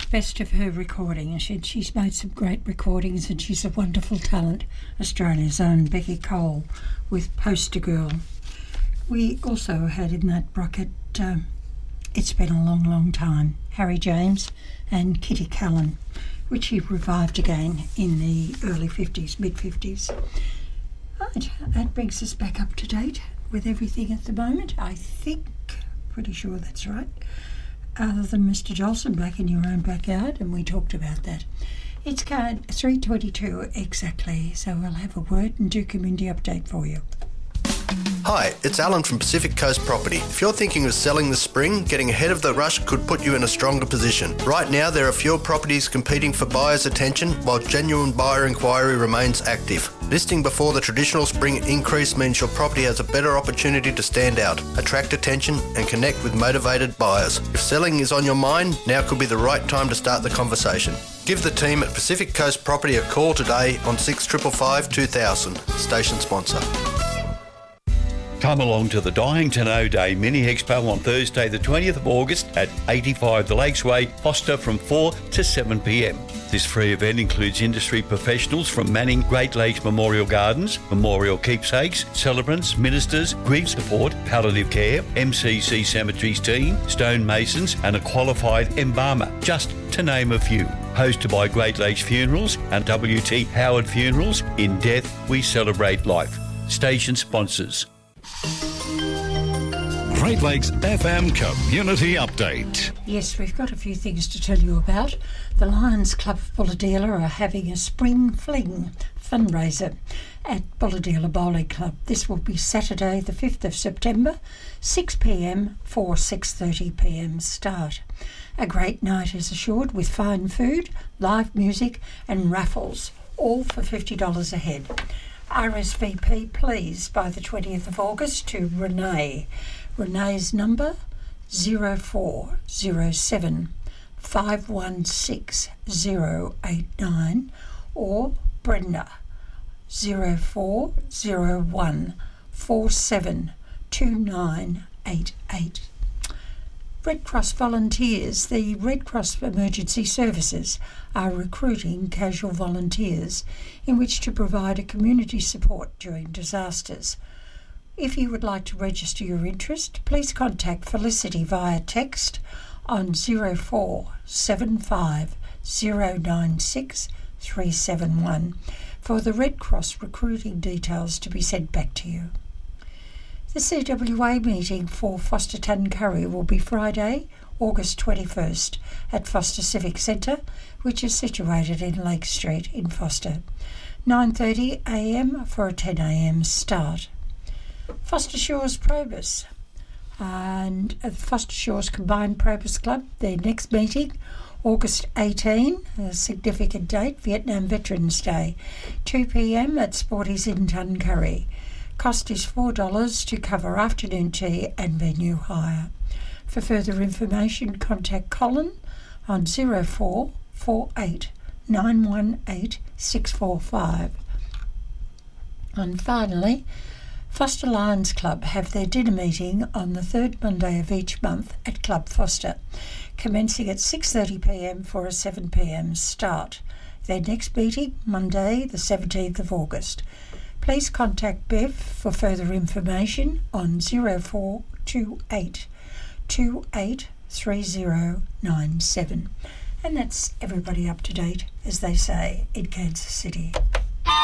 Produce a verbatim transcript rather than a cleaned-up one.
best of her recording. And she, she's made some great recordings, and she's a wonderful talent. Australia's own Becky Cole with Poster Girl. We also had in that bracket um, It's Been a Long, Long Time, Harry James and Kitty Callan, which he revived again in the early fifties, mid-fifties. Right, that brings us back up to date with everything at the moment. I think, pretty sure that's right. Other than Mister Jolson back in your own backyard, and we talked about that. It's card three twenty-two exactly, so we'll have a word and do community update for you. Hi, it's Alan from Pacific Coast Property. If you're thinking of selling this spring, getting ahead of the rush could put you in a stronger position. Right now, there are fewer properties competing for buyers' attention, while genuine buyer inquiry remains active. Listing before the traditional spring increase means your property has a better opportunity to stand out, attract attention and connect with motivated buyers. If selling is on your mind, now could be the right time to start the conversation. Give the team at Pacific Coast Property a call today on six five five two thousand. Station sponsor. Come along to the Dying to Know Day Mini Expo on Thursday the twentieth of August at eighty-five The Lakes Way, Foster, from four to seven p m. This free event includes industry professionals from Manning Great Lakes Memorial Gardens, Memorial Keepsakes, celebrants, ministers, grief support, palliative care, M C C Cemeteries team, stonemasons and a qualified embalmer, just to name a few. Hosted by Great Lakes Funerals and W T Howard Funerals. In death, we celebrate life. Station sponsors. Great Lakes F M Community Update. Yes, we've got a few things to tell you about. The Lions Club of Bulahdelah are having a Spring Fling fundraiser at Bulahdelah Bowling Club. This will be Saturday the fifth of September, six p m for six thirty p m start. A great night is assured with fine food, live music and raffles, all for fifty dollars a head. R S V P please by the twentieth of August to Renee. Renee's number zero four zero seven five one six zero eight nine or Brenda zero four zero one four seven two nine eight eight. Red Cross volunteers. The Red Cross Emergency Services are recruiting casual volunteers in which to provide a community support during disasters. If you would like to register your interest, please contact Felicity via text on zero four seven five zero nine six three seven one for the Red Cross recruiting details to be sent back to you. The C W A meeting for Foster Tuncurry will be Friday, August twenty-first at Foster Civic Centre, which is situated in Lake Street in Foster. nine thirty a m for a ten a m start. Foster Shores Probus and the Foster Shores Combined Probus Club, their next meeting, August eighteenth, a significant date, Vietnam Veterans Day, two p m at Sporties in Tuncurry. Cost is four dollars to cover afternoon tea and venue hire. For further information, contact Colin on zero four four eight nine one eight six four five. And finally, Foster Lions Club have their dinner meeting on the third Monday of each month at Club Foster, commencing at six thirty p m for a seven p m start. Their next meeting, Monday the seventeenth of August. Please contact Bev for further information on zero four two eight two eight three zero nine seven. And that's everybody up to date, as they say, in Kansas City.